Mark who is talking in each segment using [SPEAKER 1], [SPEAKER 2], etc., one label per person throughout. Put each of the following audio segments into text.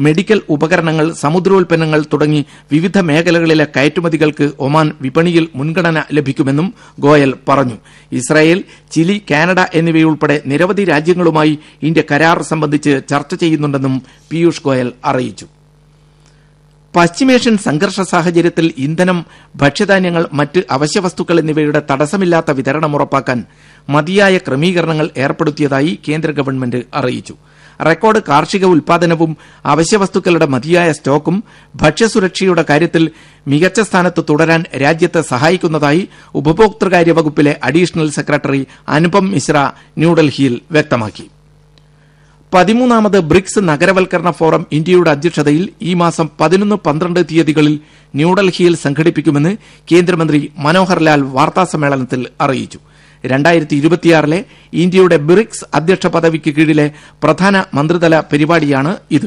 [SPEAKER 1] Medical ഉപകരണങ്ങൾ, സമുദ്രോൽപ്പന്നങ്ങൾ തുടങ്ങി വിവിധ മേഖലകളിലെ കയറ്റുമതികൾക്ക് ഒമാൻ വിപണിയിൽ മുൻഗണന ലഭിക്കുമെന്നും ഗോയൽ പറഞ്ഞു. ഇസ്രായേൽ, ചിലി, കാനഡ എന്നിവയുൾപ്പെടെ നിരവധി രാജ്യങ്ങളുമായി ഇന്ത്യ കരാർ സംബന്ധിച്ച് ചർച്ച ചെയ്യുന്നുണ്ടെന്നും പീയൂഷ് ഗോയൽ അറിയിച്ചു. പശ്ചിമേഷ്യൻ സംഘർഷ സാഹചര്യത്തിൽ ഇന്ധനം, ഭക്ഷ്യധാന്യങ്ങൾ, മറ്റ് അവശ്യവസ്തുക്കൾ എന്നിവയുടെ തടസ്സമില്ലാത്ത വിതരണം ഉറപ്പാക്കാൻ മതിയായ ക്രമീകരണങ്ങൾ ഏർപ്പെടുത്തിയതായി കേന്ദ്ര ഗവൺമെന്റ് അറിയിച്ചു. റെക്കോർഡ് കാർഷിക ഉൽപാദനവും അവശ്യവസ്തുക്കളുടെ മതിയായ സ്റ്റോക്കും ഭക്ഷ്യസുരക്ഷയുടെ കാര്യത്തിൽ മികച്ച സ്ഥാനത്ത് തുടരാൻ രാജ്യത്തെ സഹായിക്കുന്നതായി ഉപഭോക്തൃകാര്യ വകുപ്പിലെ അഡീഷണൽ സെക്രട്ടറി അനുപം മിശ്ര ന്യൂഡൽഹിയിൽ വ്യക്തമാക്കി. 13ാമത് ബ്രിക്സ് നഗരവൽക്കരണ ഫോറം ഇന്ത്യയുടെ അധ്യക്ഷതയിൽ ഈ മാസം 11, 12 തീയതികളിൽ ന്യൂഡൽഹിയിൽ സംഘടിപ്പിക്കുമെന്ന് കേന്ദ്രമന്ത്രി മനോഹർ ലാൽ വാർത്താസമ്മേളനത്തിൽ അറിയിച്ചു. 2026 ഇന്ത്യയുടെ ബ്രിക്സ് അധ്യക്ഷ പദവിക്ക് കീഴിലെ പ്രധാന മന്ത്രിതല പരിപാടിയാണ് ഇത്.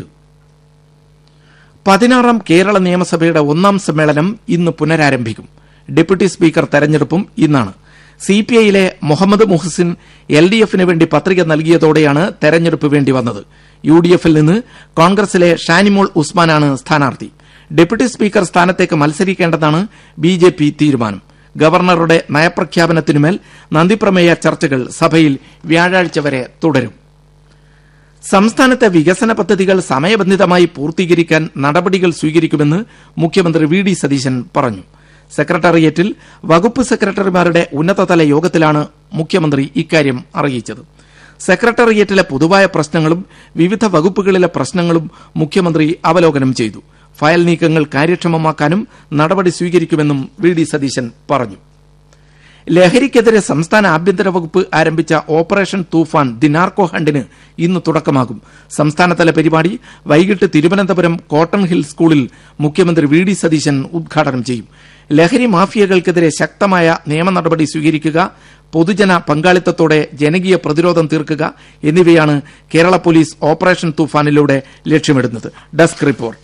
[SPEAKER 1] 16ാം കേരള നിയമസഭയുടെ 1ാം സമ്മേളനം ഇന്ന് പുനരാരംഭിക്കും. ഡെപ്യൂട്ടി സ്പീക്കർ തെരഞ്ഞെടുപ്പും ഇന്നാണ്. സിപിഐയിലെ മുഹമ്മദ് മുഹസിൻ LDFന് വേണ്ടി പത്രിക നൽകിയതോടെയാണ് തെരഞ്ഞെടുപ്പ് വേണ്ടി വന്നത്. UDFൽ നിന്ന് കോൺഗ്രസിലെ ഷാനിമോൾ ഉസ്മാനാണ് സ്ഥാനാർത്ഥി. ഡെപ്യൂട്ടി സ്പീക്കർ സ്ഥാനത്തേക്ക് മത്സരിക്കേണ്ടെന്നാണ് BJP തീരുമാനം. ഗവർണറുടെ നയപ്രഖ്യാപനത്തിനുമേൽ നന്ദിപ്രമേയ ചർച്ചകൾ സഭയിൽ വ്യാഴാഴ്ച വരെ തുടരും. സംസ്ഥാനത്തെ വികസന പദ്ധതികൾ സമയബന്ധിതമായി പൂർത്തീകരിക്കാൻ നടപടികൾ സ്വീകരിക്കുമെന്ന് മുഖ്യമന്ത്രി VD സതീശൻ പറഞ്ഞു. സെക്രട്ടേറിയറ്റിൽ വകുപ്പ് സെക്രട്ടറിമാരുടെ ഉന്നതതല യോഗത്തിലാണ് മുഖ്യമന്ത്രി ഇക്കാര്യം അറിയിച്ചത്. സെക്രട്ടേറിയറ്റിലെ പൊതുവായ പ്രശ്നങ്ങളും വിവിധ വകുപ്പുകളിലെ പ്രശ്നങ്ങളും മുഖ്യമന്ത്രി അവലോകനം ചെയ്തു. ഫയൽ നീക്കങ്ങൾ കാര്യക്ഷമമാക്കാനും നടപടി സ്വീകരിക്കുമെന്നും VD സതീശൻ പറഞ്ഞു. ലഹരിക്കെതിരെ സംസ്ഥാന ആഭ്യന്തര വകുപ്പ് ആരംഭിച്ച ഓപ്പറേഷൻ തൂഫാൻ ദി നാർക്കോ ഹണ്ടിന് ഇന്ന് തുടക്കമാകും. സംസ്ഥാനതല പരിപാടി വൈകിട്ട് തിരുവനന്തപുരം കോട്ടൺ ഹിൽ സ്കൂളിൽ മുഖ്യമന്ത്രി VD സതീശൻ ഉദ്ഘാടനം ചെയ്യും. ലഹരി മാഫിയകൾക്കെതിരെ ശക്തമായ നിയമ നടപടി സ്വീകരിക്കുക, പൊതുജന പങ്കാളിത്തത്തോടെ ജനകീയ പ്രതിരോധം തീർക്കുക എന്നിവയാണ് കേരള പോലീസ് ഓപ്പറേഷൻ തൂഫാനിലൂടെ ലക്ഷ്യമിടുന്നത്. Desk report.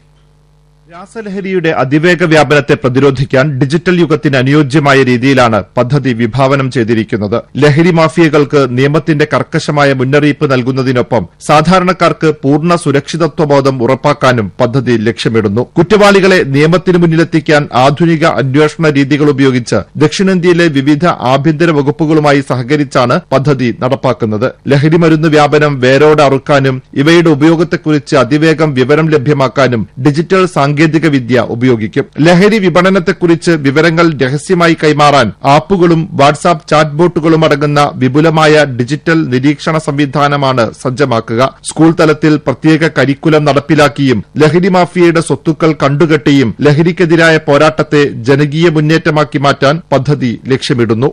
[SPEAKER 2] രാസലഹരിയുടെ അതിവേഗ വ്യാപനത്തെ പ്രതിരോധിക്കാൻ ഡിജിറ്റൽ യുഗത്തിന് അനുയോജ്യമായ രീതിയിലാണ് പദ്ധതി വിഭാവനം ചെയ്തിരിക്കുന്നത്. ലഹരി മാഫിയകൾക്ക് നിയമത്തിന്റെ കർക്കശമായ മുന്നറിയിപ്പ് നൽകുന്നതിനൊപ്പം സാധാരണക്കാർക്ക് പൂർണ്ണ സുരക്ഷിതത്വബോധം ഉറപ്പാക്കാനും പദ്ധതി ലക്ഷ്യമിടുന്നു. കുറ്റവാളികളെ നിയമത്തിന് മുന്നിലെത്തിക്കാൻ ആധുനിക അന്വേഷണ രീതികൾ ഉപയോഗിച്ച് ദക്ഷിണേന്ത്യയിലെ വിവിധ ആഭ്യന്തര വകുപ്പുകളുമായി സഹകരിച്ചാണ് പദ്ധതി നടപ്പാക്കുന്നത്. ലഹരിമരുന്ന് വ്യാപനം വേരോടെ അറുക്കാനും ഇവയുടെ ഉപയോഗത്തെക്കുറിച്ച് അതിവേഗം വിവരം ലഭ്യമാക്കാനും ഡിജിറ്റൽ സാങ്കേതിക വിദ്യ ഉപയോഗിക്കും. ലഹരി വിപണനത്തെക്കുറിച്ച് വിവരങ്ങൾ രഹസ്യമായി കൈമാറാൻ ആപ്പുകളും വാട്സാപ്പ് ചാറ്റ് ബോട്ടുകളും അടങ്ങുന്ന വിപുലമായ ഡിജിറ്റൽ നിരീക്ഷണ സംവിധാനമാണ് സജ്ജമാക്കുക. സ്കൂൾ തലത്തിൽ പ്രത്യേക കരിക്കുലം നടപ്പിലാക്കിയും ലഹരി മാഫിയയുടെ സ്വത്തുക്കൾ കണ്ടുകെട്ടിയും ലഹരിക്കെതിരായ പോരാട്ടത്തെ ജനകീയ മുന്നേറ്റമാക്കി മാറ്റാൻ പദ്ധതി ലക്ഷ്യമിടുന്നു.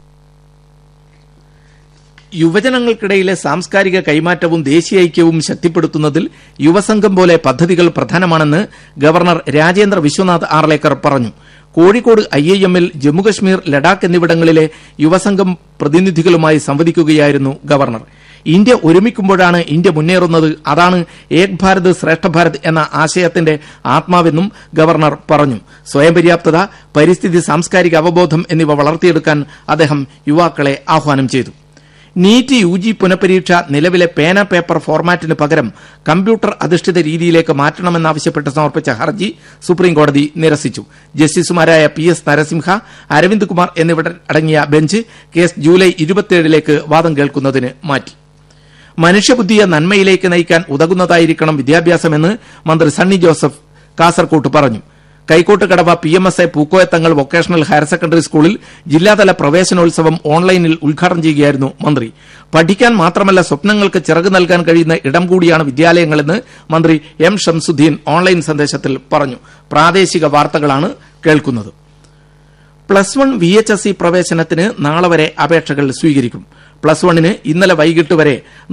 [SPEAKER 1] യുവജനങ്ങൾക്കിടയിലെ സാംസ്കാരിക കൈമാറ്റവും ദേശീയ ഐക്യവും ശക്തിപ്പെടുത്തുന്നതിൽ യുവസംഘം പോലെ പദ്ധതികൾ പ്രധാനമാണെന്ന് ഗവർണർ രാജേന്ദ്ര വിശ്വനാഥ് ആർലേക്കർ പറഞ്ഞു. കോഴിക്കോട് IIMൽ ജമ്മുകശ്മീർ, ലഡാക്ക് എന്നിവിടങ്ങളിലെ യുവസംഘം പ്രതിനിധികളുമായി സംവദിക്കുകയായിരുന്നു ഗവർണർ. India ഒരുമിക്കുമ്പോഴാണ് India മുന്നേറുന്നത്. അതാണ് ഏക് ഭാരത് ശ്രേഷ്ഠ ഭാരത് എന്ന ആശയത്തിന്റെ ആത്മാവെന്നും ഗവർണർ പറഞ്ഞു. സ്വയം പര്യാപ്തത, പരിസ്ഥിതി, സാംസ്കാരിക അവബോധം എന്നിവ വളർത്തിയെടുക്കാൻ അദ്ദേഹം യുവാക്കളെ ആഹ്വാനം ചെയ്തു. നീറ്റ് UG പുനഃപരീക്ഷ നിലവിലെ പേന പേപ്പർ ഫോർമാറ്റിന് പകരം കമ്പ്യൂട്ടർ അധിഷ്ഠിത രീതിയിലേക്ക് മാറ്റണമെന്നാവശ്യപ്പെട്ട് സമർപ്പിച്ച ഹർജി സുപ്രീംകോടതി നിരസിച്ചു. ജസ്റ്റിസുമാരായ PS നരസിംഹ, അരവിന്ദ് കുമാർ എന്നിവരടങ്ങിയ ബെഞ്ച് കേസ് ജൂലൈ 27ലേക്ക് വാദം കേൾക്കുന്നതിന് മാറ്റി. മനുഷ്യബുദ്ധിയെ നന്മയിലേക്ക് നയിക്കാൻ ഉതകുന്നതായിരിക്കണം വിദ്യാഭ്യാസമെന്ന് മന്ത്രി സണ്ണി ജോസഫ് കാസർകോട്ട് പറഞ്ഞു. കൈക്കോട്ടുകടവ PMSA പൂക്കോയത്തങ്ങൾ വൊക്കേഷണൽ ഹയർ സെക്കൻഡറി സ്കൂളിൽ ജില്ലാതല പ്രവേശനോത്സവം ഓൺലൈനിൽ ഉദ്ഘാടനം ചെയ്യുകയായിരുന്നു മന്ത്രി. പഠിക്കാൻ മാത്രമല്ല സ്വപ്നങ്ങൾക്ക് ചിറക് നൽകാൻ കഴിയുന്ന ഇടം കൂടിയാണ് വിദ്യാലയങ്ങളെന്ന് മന്ത്രി M ഷംസുദ്ദീൻ ഓൺലൈൻ സന്ദേശത്തിൽ പറഞ്ഞു. പ്രാദേശിക വാർത്തകളാണ് കേൾക്കുന്നത്. +1 VHSE പ്രവേശനത്തിന് നാളെ വരെ അപേക്ഷകൾ സ്വീകരിക്കും. +1ന് ഇന്നലെ വൈകിട്ട് വരെ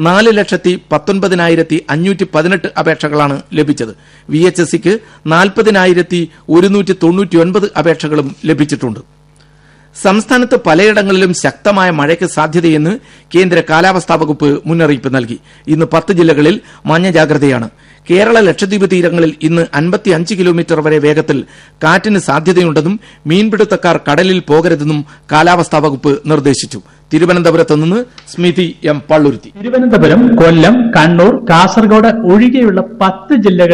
[SPEAKER 1] 4,19,518 അപേക്ഷകളാണ് ലഭിച്ചത്. VHSEക്ക് 40,199 അപേക്ഷകളും ലഭിച്ചിട്ടുണ്ട്. സംസ്ഥാനത്ത് പലയിടങ്ങളിലും ശക്തമായ മഴയ്ക്ക് സാധ്യതയെന്ന് കേന്ദ്ര കാലാവസ്ഥാ വകുപ്പ് മുന്നറിയിപ്പ് നൽകി. ഇന്ന് 10 ജില്ലകളിൽ മഞ്ഞ ജാഗ്രതയാണ്. കേരള ലക്ഷദ്വീപ് തീരങ്ങളിൽ ഇന്ന് 55 കിലോമീറ്റർ വരെ വേഗത്തിൽ കാറ്റിന് സാധ്യതയുണ്ടെന്നും മീൻപിടുത്തക്കാർ കടലിൽ പോകരുതെന്നും കാലാവസ്ഥാ വകുപ്പ് നിർദ്ദേശിച്ചു. തിരുവനന്തപുരത്ത് നിന്ന് സ്മിതി M. പള്ളുരുത്തി.
[SPEAKER 3] തിരുവനന്തപുരം, കൊല്ലം, കണ്ണൂർ, കാസർഗോഡ് ഒഴികെയുള്ള 10 ജില്ലകൾ